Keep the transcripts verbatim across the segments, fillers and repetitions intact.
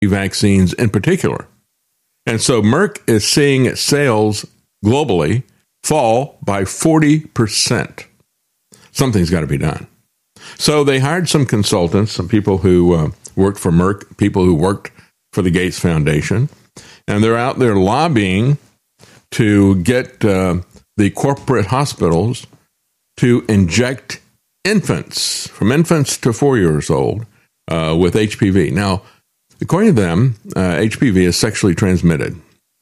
vaccines in particular. And so Merck is seeing sales globally fall by forty percent. Something's got to be done. So they hired some consultants, some people who uh, worked for Merck, people who worked for the Gates Foundation, and they're out there lobbying to get uh, the corporate hospitals to inject infants, from infants to four years old, uh, with H P V. Now, according to them, uh, H P V is sexually transmitted.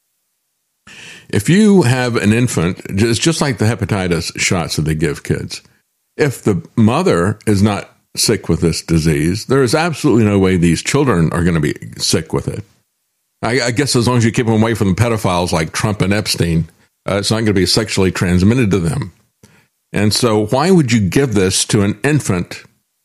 If you have an infant, it's just like the hepatitis shots that they give kids. If the mother is not sick with this disease, there is absolutely no way these children are going to be sick with it. I, I guess as long as you keep them away from the pedophiles like Trump and Epstein, uh, it's not going to be sexually transmitted to them. And so why would you give this to an infant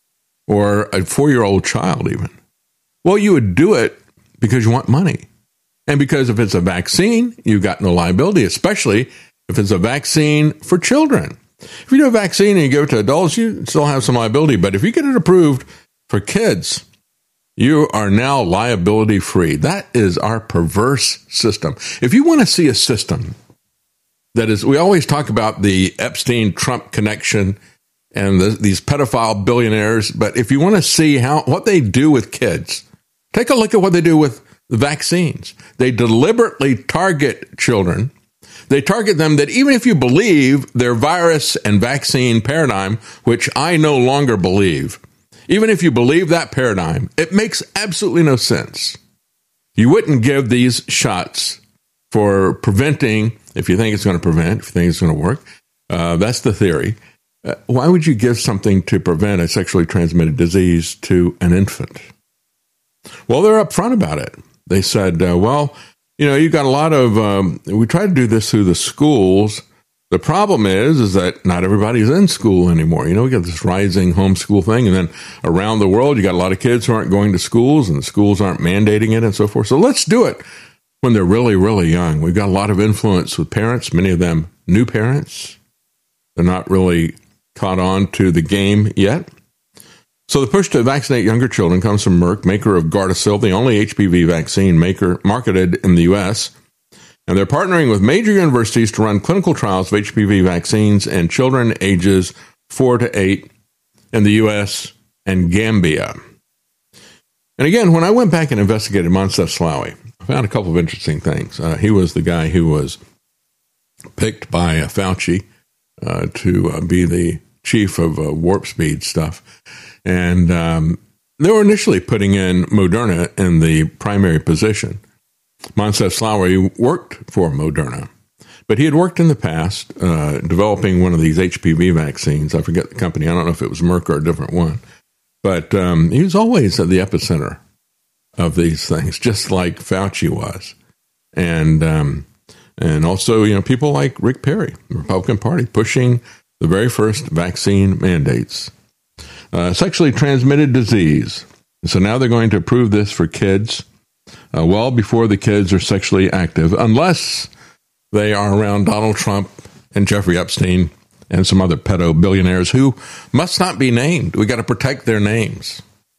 or a four-year-old child even? Well, you would do it because you want money. And because if it's a vaccine, you've got no liability, especially if it's a vaccine for children. If you do a vaccine and you give it to adults, you still have some liability. But if you get it approved for kids, you are now liability free. That is our perverse system. If you want to see a system that is, we always talk about the Epstein-Trump connection and the, these pedophile billionaires, but if you want to see how what they do with kids, take a look at what they do with the vaccines. They deliberately target children. They target them that even if you believe their virus and vaccine paradigm, which I no longer believe, even if you believe that paradigm, it makes absolutely no sense. You wouldn't give these shots for preventing, if you think it's going to prevent, if you think it's going to work. Uh, that's the theory. Uh, why would you give something to prevent a sexually transmitted disease to an infant? Well, they're upfront about it. They said, uh, well, you know, you've got a lot of, um, we try to do this through the schools. The problem is, is that not everybody's in school anymore. You know, we got this rising homeschool thing. And then around the world, you got a lot of kids who aren't going to schools and the schools aren't mandating it and so forth. So let's do it when they're really, really young. We've got a lot of influence with parents, many of them new parents. They're not really caught on to the game yet. So the push to vaccinate younger children comes from Merck, maker of Gardasil, the only H P V vaccine maker marketed in the U S. And they're partnering with major universities to run clinical trials of H P V vaccines in children ages four to eight in the U S and Gambia. And again, when I went back and investigated Moncef Slaoui, I found a couple of interesting things. Uh, he was the guy who was picked by uh, Fauci uh, to uh, be the chief of uh, warp speed stuff. And um, they were initially putting in Moderna in the primary position. Moncef Slaoui worked for Moderna, but he had worked in the past uh, developing one of these H P V vaccines. I forget the company. I don't know if it was Merck or a different one. But um, he was always at the epicenter of these things, just like Fauci was. And um, and also, you know, people like Rick Perry, the Republican Party, pushing the very first vaccine mandates. Uh, sexually transmitted disease. So now they're going to approve this for kids uh, well before the kids are sexually active, unless they are around Donald Trump and Jeffrey Epstein and some other pedo billionaires who must not be named. We got to protect their names.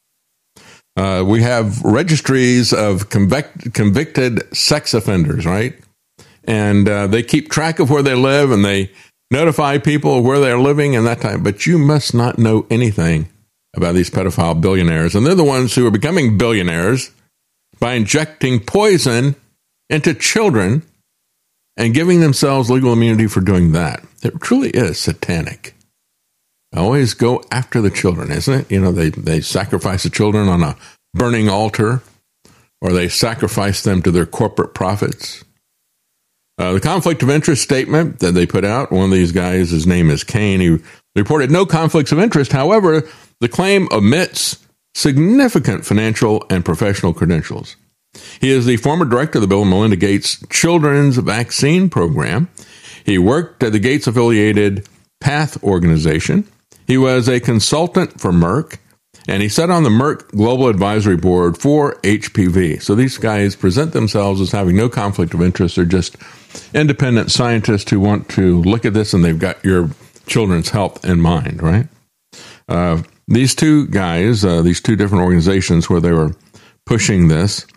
Uh, we have registries of convict, convicted sex offenders, right? And uh, they keep track of where they live and they notify people where they're living and that type. But you must not know anything about these pedophile billionaires. And they're the ones who are becoming billionaires by injecting poison into children and giving themselves legal immunity for doing that. It truly is satanic. Always go after the children, isn't it? You know, they, they sacrifice the children on a burning altar, or they sacrifice them to their corporate profits. Uh, the conflict of interest statement that they put out, one of these guys, his name is Kane, he reported no conflicts of interest. However, the claim omits significant financial and professional credentials. He is the former director of the Bill and Melinda Gates Children's Vaccine Program. He worked at the Gates-affiliated PATH organization. He was a consultant for Merck, and he sat on the Merck Global Advisory Board for H P V. So these guys present themselves as having no conflict of interest. They're just independent scientists who want to look at this, and they've got your children's health in mind, right? Uh, these two guys, uh, these two different organizations where they were pushing this,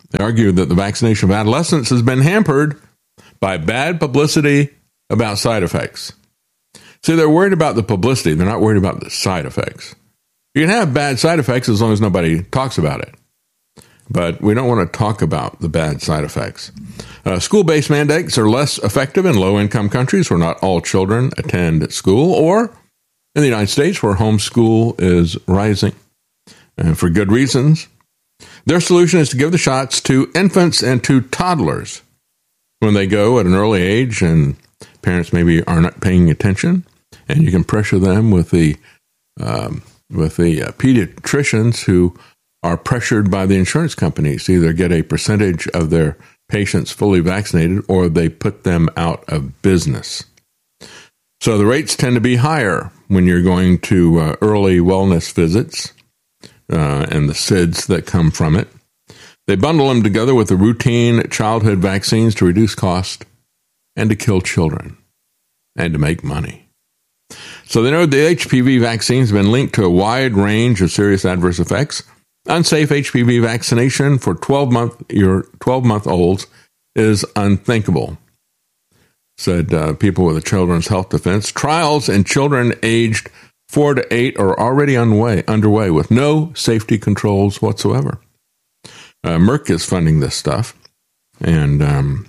They argue that the vaccination of adolescents has been hampered by bad publicity about side effects. See, they're worried about the publicity. They're not worried about the side effects. You can have bad side effects as long as nobody talks about it. But we don't want to talk about the bad side effects. Uh, school-based mandates are less effective in low-income countries where not all children attend school, or in the United States where homeschool is rising, and for good reasons. Their solution is to give the shots to infants and to toddlers when they go at an early age and parents maybe are not paying attention, and you can pressure them with the um, with the uh, pediatricians who are pressured by the insurance companies to either get a percentage of their patients fully vaccinated or they put them out of business. So the rates tend to be higher when you're going to uh, early wellness visits uh, and the S I Ds that come from it. They bundle them together with the routine childhood vaccines to reduce cost and to kill children and to make money. So they know the H P V vaccine has been linked to a wide range of serious adverse effects. Unsafe H P V vaccination for twelve-month your twelve-month-olds is unthinkable, said uh, people with the Children's Health Defense. Trials in children aged four to eight are already underway, underway with no safety controls whatsoever. Uh, Merck is funding this stuff, and um,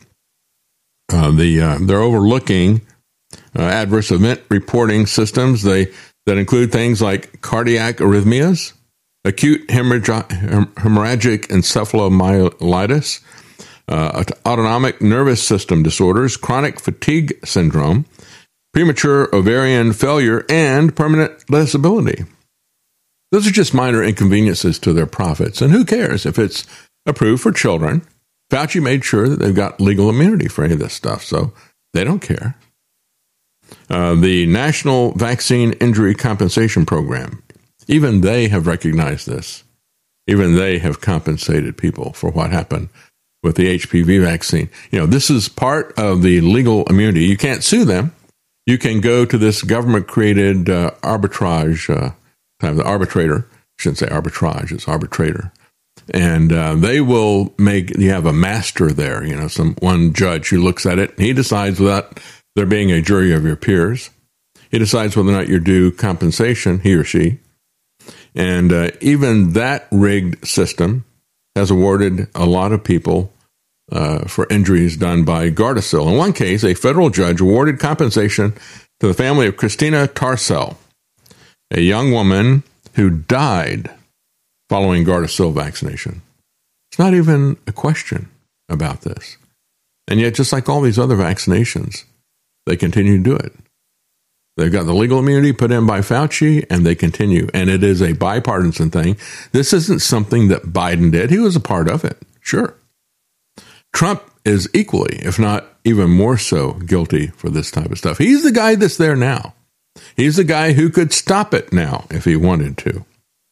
uh, the uh, they're overlooking uh, adverse event reporting systems. They that include things like cardiac arrhythmias, acute hemorrhag- hemorrhagic encephalomyelitis, uh, autonomic nervous system disorders, chronic fatigue syndrome, premature ovarian failure, and permanent disability. Those are just minor inconveniences to their profits. And who cares if it's approved for children? Fauci made sure that they've got legal immunity for any of this stuff, so they don't care. Uh, the National Vaccine Injury Compensation Program, even they have recognized this. Even they have compensated people for what happened with the H P V vaccine. You know, this is part of the legal immunity. You can't sue them. You can go to this government-created uh, arbitrage, uh, kind of the arbitrator. I shouldn't say arbitrage, it's arbitrator. And uh, they will make, you have a master there, you know, some one judge who looks at it, and he decides without there being a jury of your peers, he decides whether or not you're due compensation, he or she. And uh, even that rigged system has awarded a lot of people uh, for injuries done by Gardasil. In one case, a federal judge awarded compensation to the family of Christina Tarsell, a young woman who died following Gardasil vaccination. It's not even a question about this. And yet, just like all these other vaccinations, they continue to do it. They've got the legal immunity put in by Fauci, and they continue. And it is a bipartisan thing. This isn't something that Biden did. He was a part of it, sure. Trump is equally, if not even more so, guilty for this type of stuff. He's the guy that's there now. He's the guy who could stop it now if he wanted to.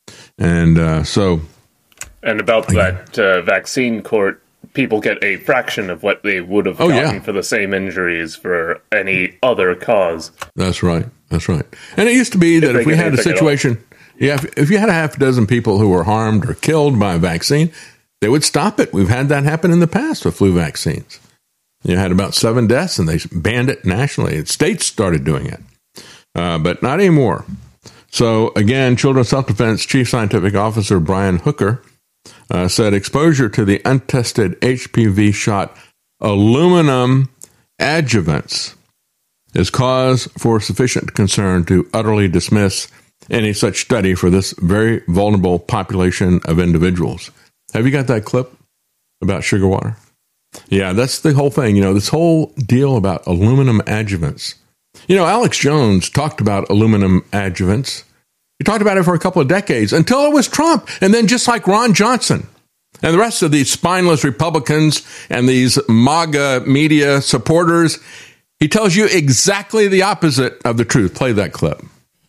And uh, so... And about that uh, vaccine court, people get a fraction of what they would have oh, gotten yeah. for the same injuries for any other cause. That's right. That's right. And it used to be that if, if we had a situation, yeah, if, if you had a half dozen people who were harmed or killed by a vaccine, they would stop it. We've had that happen in the past with flu vaccines. You had about seven deaths, and they banned it nationally. States started doing it, uh, but not anymore. So again, Children's Health Defense Chief Scientific Officer Brian Hooker Uh, said exposure to the untested H P V shot aluminum adjuvants is cause for sufficient concern to utterly dismiss any such study for this very vulnerable population of individuals. Have you got that clip about sugar water? Yeah, that's the whole thing. You know, this whole deal about aluminum adjuvants. You know, Alex Jones talked about aluminum adjuvants. He talked about it for a couple of decades until it was Trump. And then just like Ron Johnson and the rest of these spineless Republicans and these MAGA media supporters, he tells you exactly the opposite of the truth. Play that clip.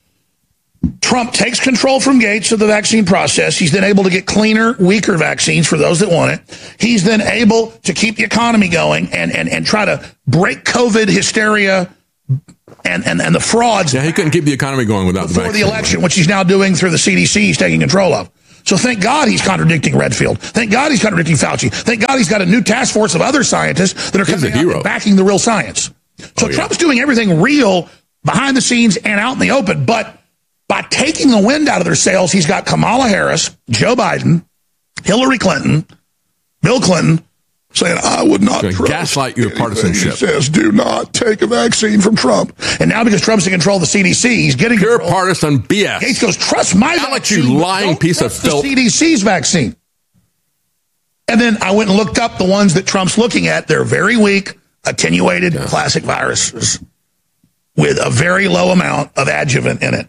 Trump takes control from Gates of the vaccine process. He's then able to get cleaner, weaker vaccines for those that want it. He's then able to keep the economy going and, and, and try to break COVID hysteria and, and, and the frauds. Yeah, he couldn't keep the economy going without the vaccine. Before the election, which he's now doing through the C D C he's taking control of. So thank God he's contradicting Redfield. Thank God he's contradicting Fauci. Thank God he's got a new task force of other scientists that are coming out and backing the real science. So oh, yeah. Trump's doing everything real behind the scenes and out in the open. But by taking the wind out of their sails, he's got Kamala Harris, Joe Biden, Hillary Clinton, Bill Clinton, saying, I would not trust gaslight your partisanship. He says, do not take a vaccine from Trump. And now because Trump's in control of the C D C, he's getting pure control. Partisan B S. Gates goes, trust my Alex, vaccine. you lying piece of filth. The C D C's vaccine. And then I went and looked up the ones that Trump's looking at. They're very weak, attenuated yeah. classic viruses with a very low amount of adjuvant in it.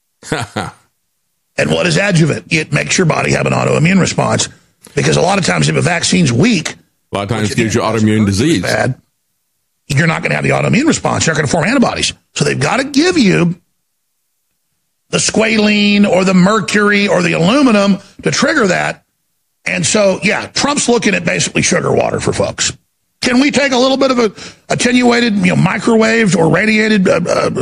And what is adjuvant? It makes your body have an autoimmune response. Because a lot of times if a vaccine's weak, a lot of times it gives you autoimmune disease. Bad, you're not going to have the autoimmune response. You're not going to form antibodies. So they've got to give you the squalene or the mercury or the aluminum to trigger that. And so, yeah, Trump's looking at basically sugar water for folks. Can we take a little bit of a attenuated, you know, microwaved or radiated uh, uh,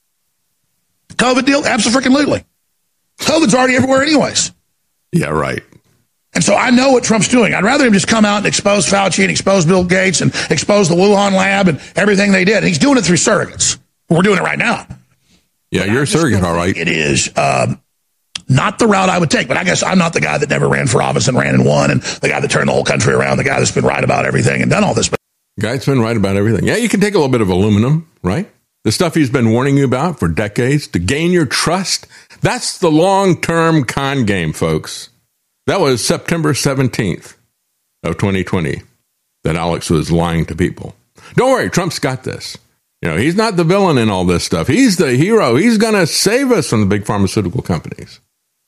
COVID deal? Absolutely. COVID's already everywhere anyways. Yeah, right. And so I know what Trump's doing. I'd rather him just come out and expose Fauci and expose Bill Gates and expose the Wuhan lab and everything they did. He's doing it through surrogates. We're doing it right now. Yeah, but you're a surrogate, all right. It is um, not the route I would take, but I guess I'm not the guy that never ran for office and ran and won, and the guy that turned the whole country around, the guy that's been right about everything and done all this. The guy that's been right about everything. Yeah, you can take a little bit of aluminum, right? The stuff he's been warning you about for decades to gain your trust. That's the long-term con game, folks. That was September seventeenth of twenty twenty that Alex was lying to people. Don't worry, Trump's got this. You know, he's not the villain in all this stuff. He's the hero. He's going to save us from the big pharmaceutical companies.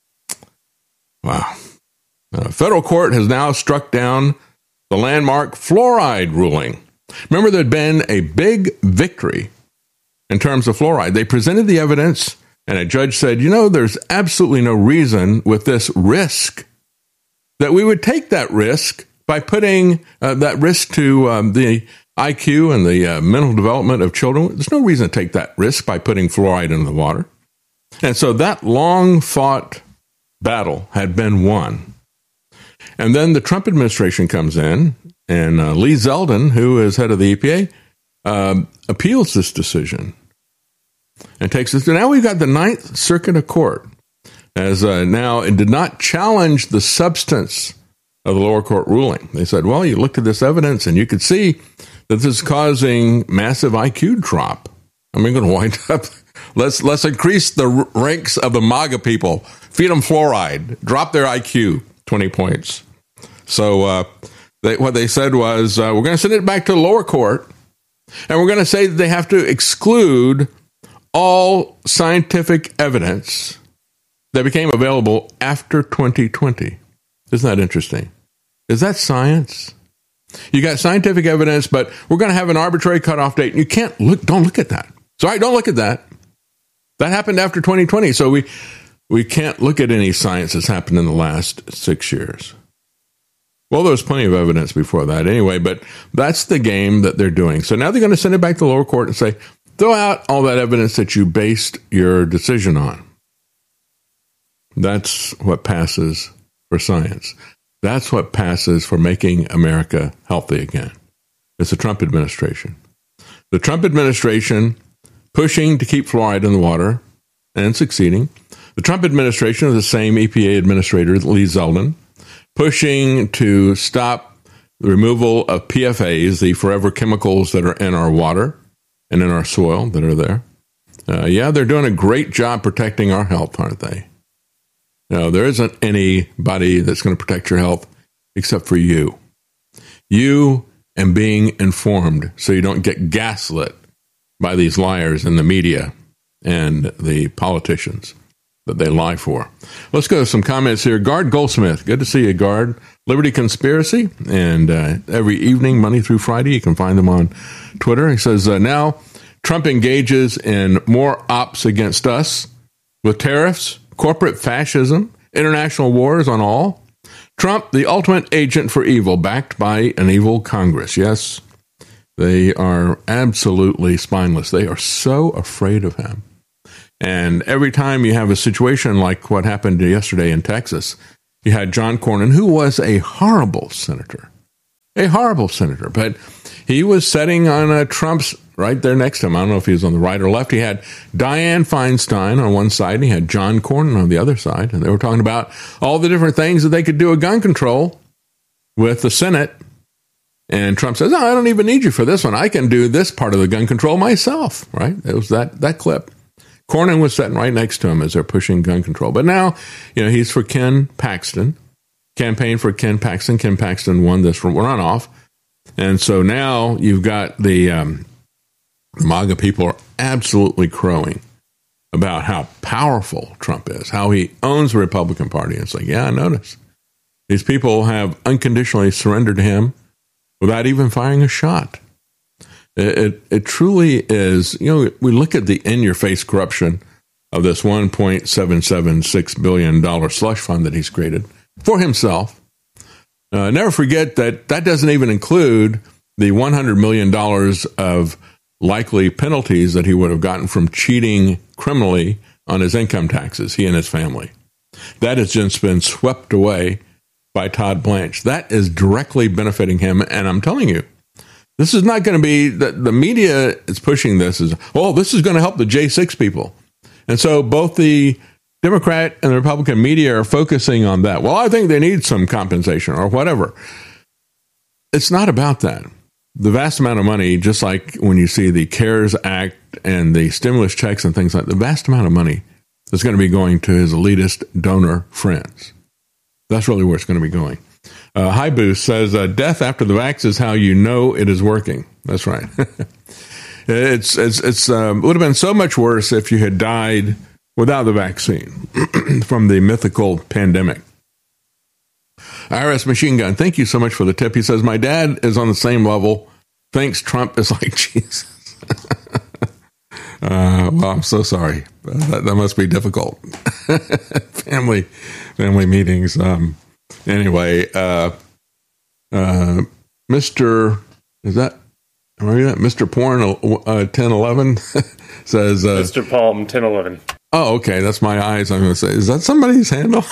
Wow. A federal court has now struck down the landmark fluoride ruling. Remember, there'd been a big victory in terms of fluoride. They presented the evidence, and a judge said, you know, there's absolutely no reason with this risk that we would take that risk by putting uh, that risk to um, the I Q and the uh, mental development of children. There's no reason to take that risk by putting fluoride in the water. And so that long-fought battle had been won. And then the Trump administration comes in, and uh, Lee Zeldin, who is head of the E P A, um, appeals this decision and takes it. So now we've got the Ninth Circuit of Court. As uh, now, it did not challenge the substance of the lower court ruling. They said, well, you looked at this evidence and you could see that this is causing massive I Q drop. I mean, going to wind up, let's let's increase the ranks of the MAGA people, feed them fluoride, drop their I Q twenty points. So uh, they, what they said was, uh, we're going to send it back to the lower court, and we're going to say that they have to exclude all scientific evidence that became available after twenty twenty. Isn't that interesting? Is that science? You got scientific evidence, but we're going to have an arbitrary cutoff date. You can't look, don't look at that. Sorry, don't look at that. That happened after twenty twenty, so we, we can't look at any science that's happened in the last six years. Well, there was plenty of evidence before that anyway, but that's the game that they're doing. So now they're going to send it back to the lower court and say, throw out all that evidence that you based your decision on. That's what passes for science. That's what passes for making America healthy again. It's the Trump administration. The Trump administration pushing to keep fluoride in the water and succeeding. The Trump administration is the same E P A administrator, Lee Zeldin, pushing to stop the removal of P F As, the forever chemicals that are in our water and in our soil that are there. Uh, yeah, they're doing a great job protecting our health, aren't they? No, there isn't anybody that's going to protect your health except for you. You and being informed so you don't get gaslit by these liars in the media and the politicians that they lie for. Let's go to some comments here. Guard Goldsmith, good to see you, Guard. Liberty Conspiracy, and uh, every evening, Monday through Friday, you can find them on Twitter. He says, uh, now Trump engages in more ops against us with tariffs, corporate fascism, international wars on all. Trump, the ultimate agent for evil, backed by an evil Congress. Yes, they are absolutely spineless. They are so afraid of him. And every time you have a situation like what happened yesterday in Texas, you had John Cornyn, who was a horrible senator, a horrible senator, but he was sitting on uh, Trump's right there next to him. I don't know if he was on the right or left. He had Dianne Feinstein on one side, and he had John Cornyn on the other side, and they were talking about all the different things that they could do with gun control with the Senate. And Trump says, "Oh, I don't even need you for this one. I can do this part of the gun control myself," right? It was that, that clip. Cornyn was sitting right next to him as they're pushing gun control. But now, you know, he's for Ken Paxton, campaign for Ken Paxton. Ken Paxton won this runoff. And so now you've got the, um, the MAGA people are absolutely crowing about how powerful Trump is, how he owns the Republican Party. It's like, yeah, I noticed. These people have unconditionally surrendered to him without even firing a shot. It, it, it truly is, you know, we look at the in-your-face corruption of this one point seven seven six billion dollars slush fund that he's created for himself. Uh, never forget that that doesn't even include the one hundred million dollars of likely penalties that he would have gotten from cheating criminally on his income taxes, he and his family. That has just been swept away by Todd Blanche. That is directly benefiting him, and I'm telling you, this is not going to be, the, the media is pushing this as, oh, this is going to help the J six people. And so both the Democrat and the Republican media are focusing on that. Well, I think they need some compensation or whatever. It's not about that. The vast amount of money, just like when you see the CARES Act and the stimulus checks and things like that, the vast amount of money is going to be going to his elitist donor friends. That's really where it's going to be going. Uh, High Boost says, uh, death after the vax is how you know it is working. That's right. it's it's it's um, would have been so much worse if you had died without the vaccine from the mythical pandemic. I R S Machine Gun, thank you so much for the tip. He says, my dad is on the same level. Thinks Trump is like Jesus. uh, well, I'm so sorry. That, that must be difficult. family family meetings. Um, Anyway, uh, uh, Mister is that, am I reading that? Mister Porn uh, ten eleven says, uh, Mister Palm ten eleven. Oh, okay. That's my eyes. I'm going to say, is that somebody's handle?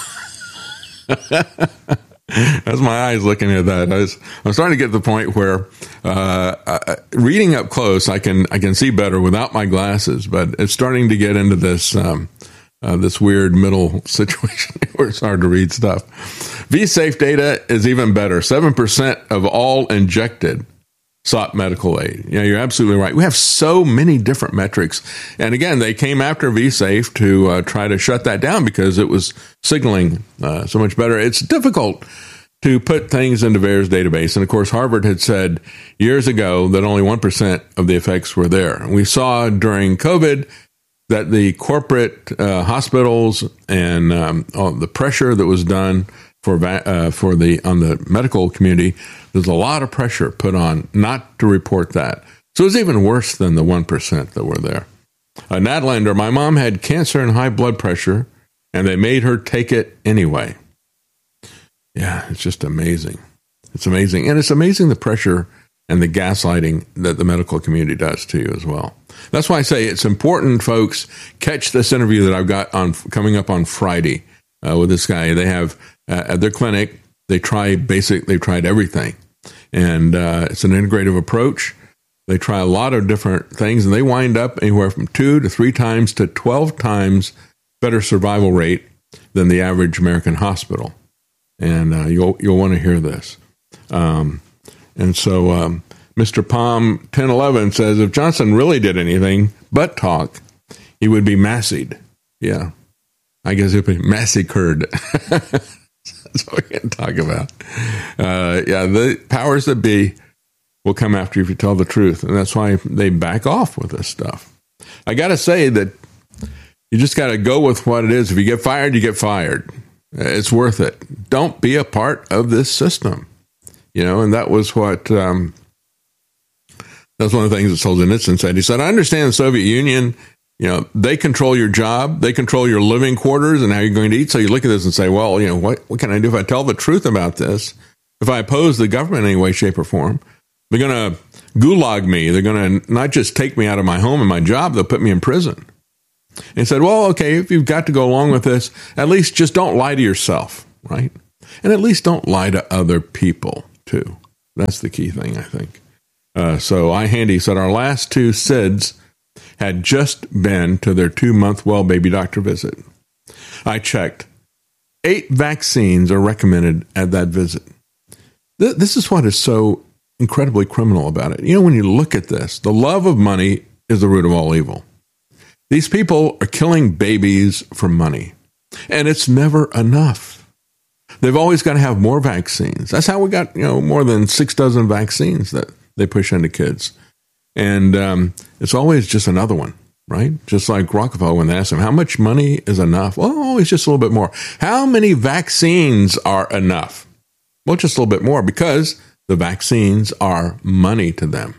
That's my eyes looking at that. I was, I'm starting to get to the point where, uh, uh, reading up close, I can, I can see better without my glasses, but it's starting to get into this, um, Uh, this weird middle situation where it's hard to read stuff. V-Safe data is even better. seven percent of all injected sought medical aid. Yeah, you're absolutely right. We have so many different metrics. And again, they came after V-Safe to uh, try to shut that down because it was signaling uh, so much better. It's difficult to put things into VAERS database. And of course, Harvard had said years ago that only one percent of the effects were there. And we saw during COVID that the corporate uh, hospitals and um, oh, the pressure that was done for uh, for the on the medical community, there's a lot of pressure put on not to report that. So it's even worse than the one percent that were there. Uh, Nadlander, my mom had cancer and high blood pressure, and they made her take it anyway. Yeah, it's just amazing. It's amazing. And it's amazing the pressure and the gaslighting that the medical community does to you as well. That's why I say it's important, folks, catch this interview that I've got on coming up on Friday uh, with this guy. They have uh, at their clinic, they try basic, they've tried everything. And uh, it's an integrative approach. They try a lot of different things, and they wind up anywhere from two to three times to twelve times better survival rate than the average American hospital. And uh, you'll you'll want to hear this. Um, and so um, Mister Palm ten eleven says, if Johnson really did anything but talk, he would be massacred. Yeah, I guess it would be massacred. That's what we can talk about. Uh, yeah, the powers that be will come after you if you tell the truth. And that's why they back off with this stuff. I got to say that you just got to go with what it is. If you get fired, you get fired. It's worth it. Don't be a part of this system. You know, and that was what, um, that's one of the things that Solzhenitsyn said. He said, I understand the Soviet Union, you know, they control your job, they control your living quarters and how you're going to eat. So you look at this and say, well, you know, what, what can I do if I tell the truth about this? If I oppose the government in any way, shape, or form, they're going to gulag me. They're going to not just take me out of my home and my job, they'll put me in prison. And he said, well, okay, if you've got to go along with this, at least just don't lie to yourself, right? And at least don't lie to other people, too. That's the key thing, I think. Uh, so iHandy said our last two S I Ds had just been to their two-month well baby doctor visit. I checked. Eight vaccines are recommended at that visit. Th- this is what is so incredibly criminal about it. You know, when you look at this, the love of money is the root of all evil. These people are killing babies for money, and it's never enough. They've always got to have more vaccines. That's how we got, you know, more than six dozen vaccines that they push into kids. And um, it's always just another one, right? Just like Rockefeller, when they asked him, how much money is enough? Well, always just a little bit more. How many vaccines are enough? Well, just a little bit more, because the vaccines are money to them.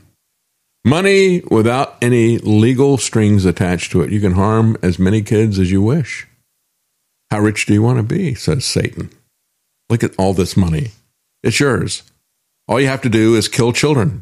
Money without any legal strings attached to it. You can harm as many kids as you wish. How rich do you want to be, says Satan. Look at all this money. It's yours. All you have to do is kill children.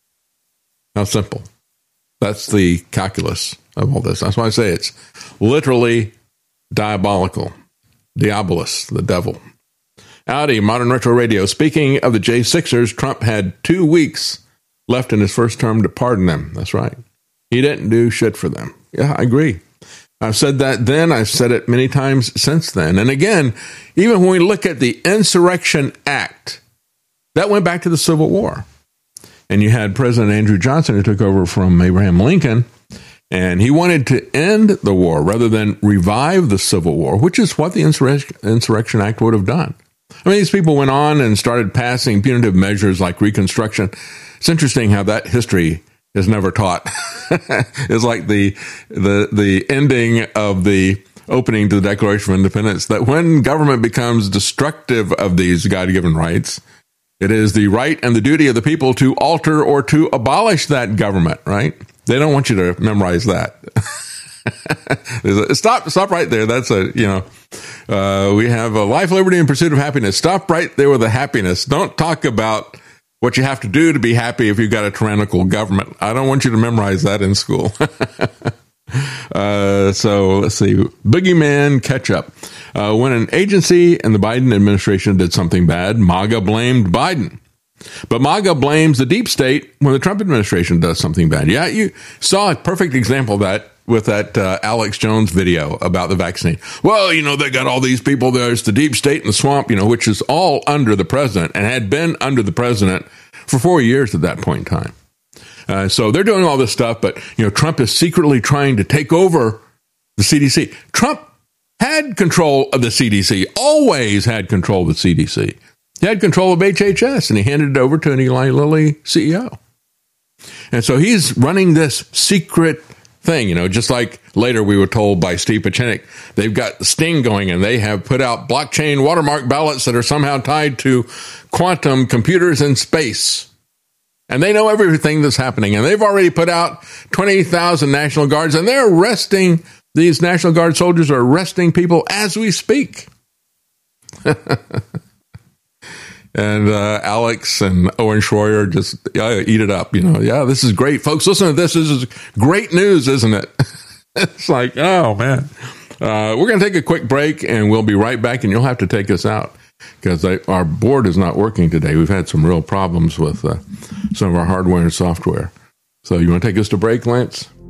How simple. That's the calculus of all this. That's why I say it's literally diabolical. Diabolus, the devil. Howdy, Modern Retro Radio. Speaking of the J sixers, Trump had two weeks left in his first term to pardon them. That's right. He didn't do shit for them. Yeah, I agree. I've said that then. I've said it many times since then. And again, even when we look at the Insurrection Act, that went back to the Civil War. And you had President Andrew Johnson, who took over from Abraham Lincoln, and he wanted to end the war rather than revive the Civil War, which is what the Insurrection, Insurrection Act would have done. I mean, these people went on and started passing punitive measures like Reconstruction. It's interesting how that history is never taught. It's like the the the ending of the opening to the Declaration of Independence, that when government becomes destructive of these God-given rights, it is the right and the duty of the people to alter or to abolish that government, right? They don't want you to memorize that. stop, stop right there. That's a, you know, uh, we have a life, liberty, and pursuit of happiness. Stop right there with the happiness. Don't talk about what you have to do to be happy if you've got a tyrannical government. I don't want you to memorize that in school. uh, so let's see. Boogeyman catch up. Uh, when an agency and the Biden administration did something bad, MAGA blamed Biden. But MAGA blames the deep state when the Trump administration does something bad. Yeah, you saw a perfect example of that with that uh, Alex Jones video about the vaccine. Well, you know, they got all these people. There's the deep state and the swamp, you know, which is all under the president and had been under the president for four years at that point in time. Uh, so they're doing all this stuff, but, you know, Trump is secretly trying to take over the C D C. Trump had control of the C D C, always had control of the C D C. He had control of H H S, and he handed it over to an Eli Lilly C E O. And so he's running this secret thing, you know, just like later we were told by Steve Pachenik, they've got the sting going and they have put out blockchain watermark ballots that are somehow tied to quantum computers in space. And they know everything that's happening. And they've already put out twenty thousand National Guards, and they're arresting, these National Guard soldiers are arresting people as we speak. And uh, Alex and Owen Schroyer just yeah, eat it up. You know, yeah, this is great, folks. Listen to this. This is great news, isn't it? It's like, oh, man. Uh, we're going to take a quick break, and we'll be right back, and you'll have to take us out because our board is not working today. We've had some real problems with uh, some of our hardware and software. So you want to take us to break, Lance?